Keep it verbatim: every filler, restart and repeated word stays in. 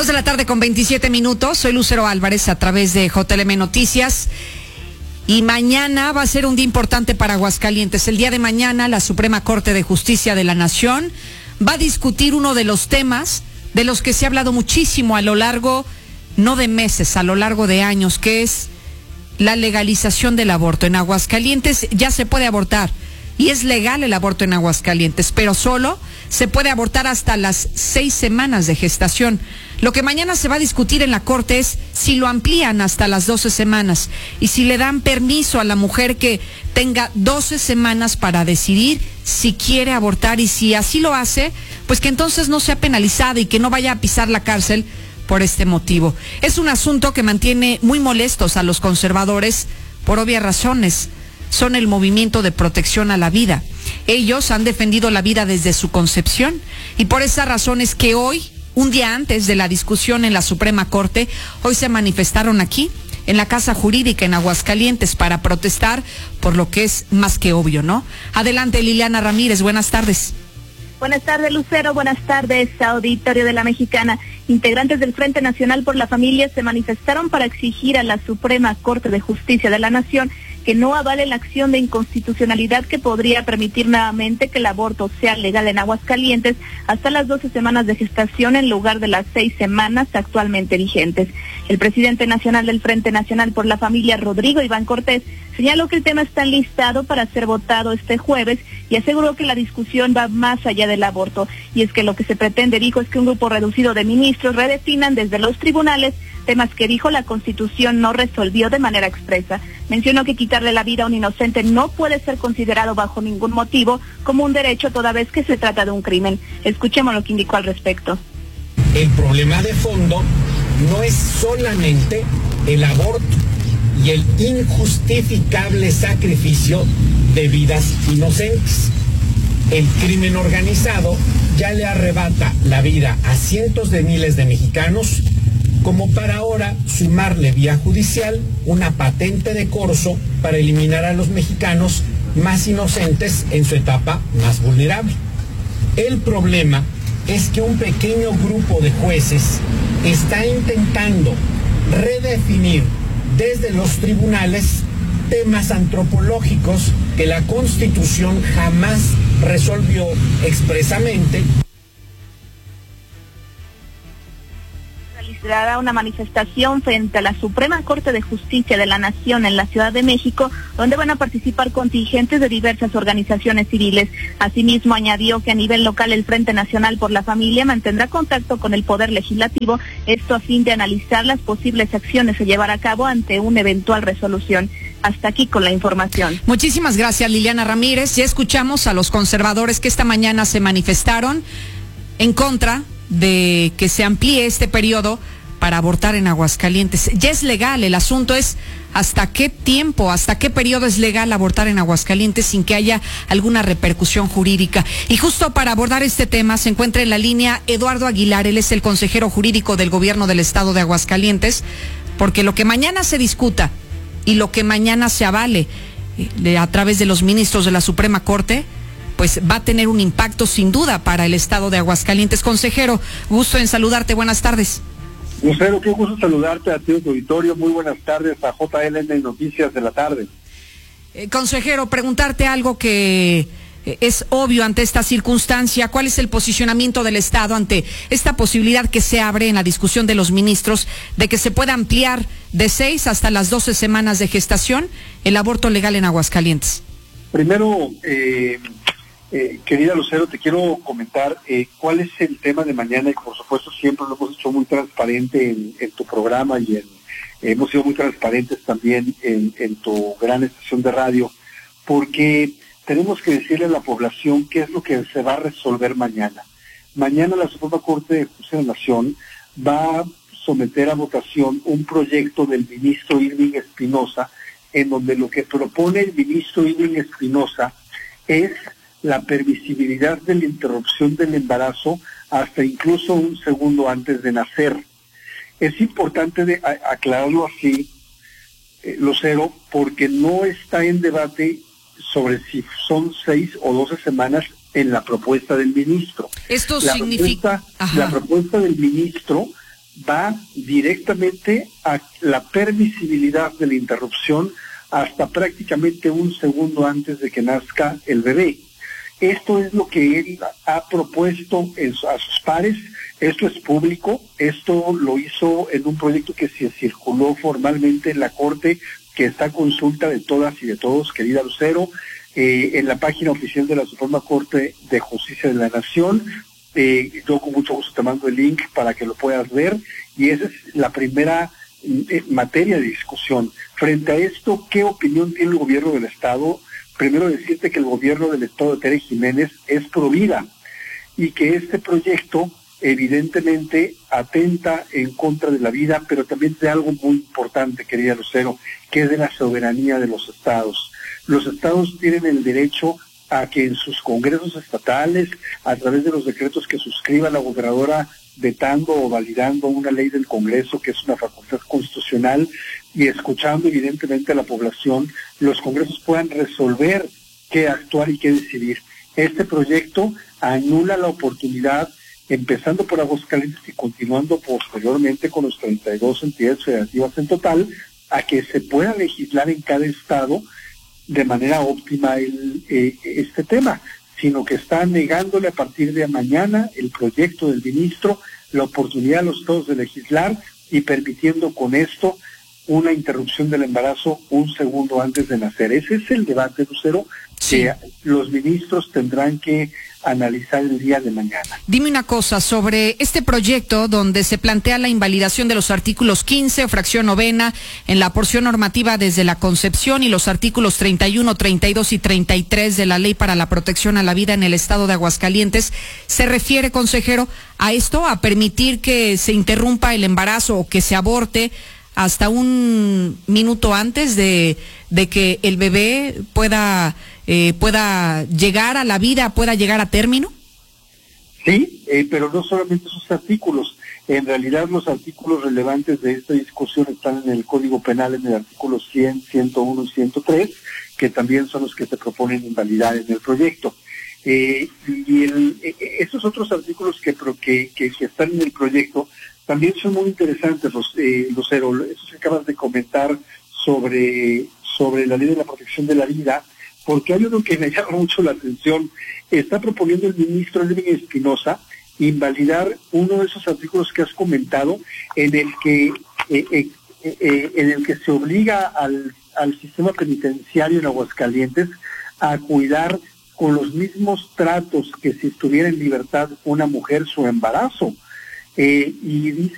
de la tarde con veintisiete minutos, soy Lucero Álvarez a través de J L M Noticias y mañana va a ser un día importante para Aguascalientes. El día de mañana la Suprema Corte de Justicia de la Nación va a discutir uno de los temas de los que se ha hablado muchísimo a lo largo, no de meses, a lo largo de años, que es la legalización del aborto. En Aguascalientes ya se puede abortar y es legal el aborto en Aguascalientes, pero solo se puede abortar hasta las seis semanas de gestación. Lo que mañana se va a discutir en la Corte es si lo amplían hasta las doce semanas y si le dan permiso a la mujer que tenga doce semanas para decidir si quiere abortar, y si así lo hace, pues que entonces no sea penalizada y que no vaya a pisar la cárcel por este motivo. Es un asunto que mantiene muy molestos a los conservadores por obvias razones. Son el movimiento de protección a la vida. Ellos han defendido la vida desde su concepción y por esa razón es que hoy, un día antes de la discusión en la Suprema Corte, hoy se manifestaron aquí, en la Casa Jurídica en Aguascalientes, para protestar por lo que es más que obvio, ¿no? Adelante, Liliana Ramírez, buenas tardes. Buenas tardes, Lucero. Buenas tardes, auditorio de La Mexicana. Integrantes del Frente Nacional por la Familia se manifestaron para exigir a la Suprema Corte de Justicia de la Nación que no avale la acción de inconstitucionalidad que podría permitir nuevamente que el aborto sea legal en Aguascalientes hasta las doce semanas de gestación en lugar de las seis semanas actualmente vigentes. El presidente nacional del Frente Nacional por la Familia, Rodrigo Iván Cortés, señaló que el tema está listado para ser votado este jueves y aseguró que la discusión va más allá del aborto. Y es que lo que se pretende, dijo, es que un grupo reducido de ministros redefinan desde los tribunales temas que, dijo, la Constitución no resolvió de manera expresa. Mencionó que quitarle la vida a un inocente no puede ser considerado bajo ningún motivo como un derecho, toda vez que se trata de un crimen. Escuchemos lo que indicó al respecto. El problema de fondo no es solamente el aborto y el injustificable sacrificio de vidas inocentes. El crimen organizado ya le arrebata la vida a cientos de miles de mexicanos, como para ahora sumarle vía judicial una patente de corso para eliminar a los mexicanos más inocentes en su etapa más vulnerable. El problema es que un pequeño grupo de jueces está intentando redefinir desde los tribunales temas antropológicos que la Constitución jamás resolvió expresamente. Realizará una manifestación frente a la Suprema Corte de Justicia de la Nación en la Ciudad de México, donde van a participar contingentes de diversas organizaciones civiles. Asimismo, añadió que a nivel local el Frente Nacional por la Familia mantendrá contacto con el Poder Legislativo, esto a fin de analizar las posibles acciones a llevar a cabo ante una eventual resolución. Hasta aquí con la información. Muchísimas gracias, Liliana Ramírez. Ya escuchamos a los conservadores que esta mañana se manifestaron en contra de que se amplíe este periodo para abortar en Aguascalientes. Ya es legal, el asunto es hasta qué tiempo, hasta qué periodo es legal abortar en Aguascalientes sin que haya alguna repercusión jurídica. Y justo para abordar este tema se encuentra en la línea Eduardo Aguilar, él es el consejero jurídico del gobierno del estado de Aguascalientes, porque lo que mañana se discuta y lo que mañana se avale eh, a través de los ministros de la Suprema Corte, pues va a tener un impacto sin duda para el estado de Aguascalientes. Consejero, gusto en saludarte, buenas tardes. Lucero, qué gusto saludarte a ti, tu auditorio. Muy buenas tardes a J L M Noticias de la tarde. Eh, consejero, preguntarte algo que eh, es obvio ante esta circunstancia. ¿Cuál es el posicionamiento del Estado ante esta posibilidad que se abre en la discusión de los ministros de que se pueda ampliar de seis hasta las doce semanas de gestación el aborto legal en Aguascalientes? Primero, eh, eh, querida Lucero, te quiero comentar eh, cuál es el tema de mañana, y por supuesto siempre lo hemos hecho muy transparente en, en tu programa, y en, eh, hemos sido muy transparentes también en, en tu gran estación de radio, porque tenemos que decirle a la población qué es lo que se va a resolver mañana. Mañana la Suprema Corte de Justicia de la Nación va a someter a votación un proyecto del ministro Irving Espinosa, en donde lo que propone el ministro Irving Espinosa es la permisibilidad de la interrupción del embarazo hasta incluso un segundo antes de nacer. Es importante de, a, aclararlo así, eh, Lucero, porque no está en debate sobre si son seis o doce semanas en la propuesta del ministro. Esto la significa... Propuesta, la propuesta del ministro va directamente a la permisibilidad de la interrupción hasta prácticamente un segundo antes de que nazca el bebé. Esto es lo que él ha propuesto en, a sus pares. Esto es público, esto lo hizo en un proyecto que se circuló formalmente en la Corte, que está a consulta de todas y de todos, querida Lucero, eh, en la página oficial de la Suprema Corte de Justicia de la Nación. Eh, yo con mucho gusto te mando el link para que lo puedas ver, y esa es la primera eh, materia de discusión. Frente a esto, ¿qué opinión tiene el gobierno del Estado? Primero decirte que el gobierno del Estado de Tere Jiménez es pro vida y que este proyecto evidentemente atenta en contra de la vida, pero también de algo muy importante, querida Lucero, que es de la soberanía de los estados. Los estados tienen el derecho a que en sus congresos estatales, a través de los decretos que suscriba la gobernadora vetando o validando una ley del Congreso, que es una facultad constitucional, y escuchando evidentemente a la población, los congresos puedan resolver qué actuar y qué decidir. Este proyecto anula la oportunidad, empezando por Aguascalientes y continuando posteriormente con los treinta y dos entidades federativas en total, a que se pueda legislar en cada estado de manera óptima el, eh, este tema, sino que está negándole a partir de mañana el proyecto del ministro la oportunidad a los estados de legislar y permitiendo con esto una interrupción del embarazo un segundo antes de nacer. Ese es el debate, Lucero, sí, que los ministros tendrán que analizar el día de mañana. Dime una cosa sobre este proyecto donde se plantea la invalidación de los artículos quince, fracción novena, en la porción normativa desde la concepción, y los artículos treinta y uno, treinta y dos y treinta y tres de la Ley para la Protección a la Vida en el Estado de Aguascalientes. ¿Se refiere, consejero, a esto, a permitir que se interrumpa el embarazo o que se aborte hasta un minuto antes de, de que el bebé pueda eh, pueda llegar a la vida, pueda llegar a término? Sí, eh, pero no solamente esos artículos. En realidad los artículos relevantes de esta discusión están en el Código Penal, en el artículo cien, ciento uno y ciento tres, que también son los que se proponen invalidar en el proyecto. Eh, y el, eh, esos otros artículos que, que, que, que están en el proyecto también son muy interesantes, los, eh, Lucero, eso que acabas de comentar sobre, sobre la Ley de la Protección de la Vida, porque hay uno que me llama mucho la atención. Está proponiendo el ministro Elvin Espinosa invalidar uno de esos artículos que has comentado, en el que eh, eh, eh, en el que se obliga al, al sistema penitenciario en Aguascalientes a cuidar con los mismos tratos que si estuviera en libertad una mujer su embarazo. Eh, y dice